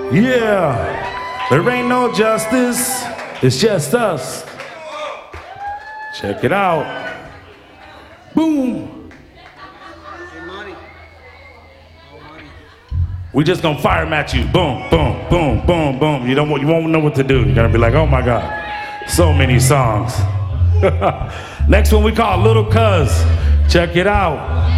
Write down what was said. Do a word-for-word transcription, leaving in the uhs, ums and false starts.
Yeah, there ain't no justice, it's just us. Check it out. Boom. We just gonna fire at you. Boom, boom, boom, boom, boom. You don't, you won't know what to do. You're gonna be like, oh my God, so many songs. Next one we call Little Cuz. Check it out.